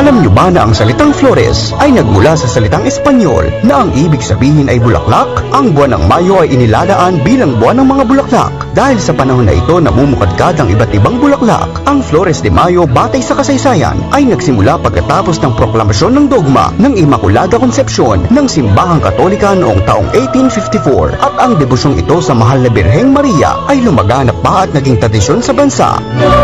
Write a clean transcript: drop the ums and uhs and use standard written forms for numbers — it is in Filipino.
Alam niyo ba na ang salitang Flores ay nagmula sa salitang Espanyol na ang ibig sabihin ay bulaklak? Ang buwan ng Mayo ay inilalaan bilang buwan ng mga bulaklak. Dahil sa panahon na ito namumukadkad ang iba't ibang bulaklak, ang Flores de Mayo batay sa kasaysayan ay nagsimula pagkatapos ng proklamasyon ng dogma ng Immaculada Concepcion ng Simbahang Katolika noong taong 1854 at ang debusyong ito sa mahal na Birheng Maria ay lumaganap pa at naging tradisyon sa bansa.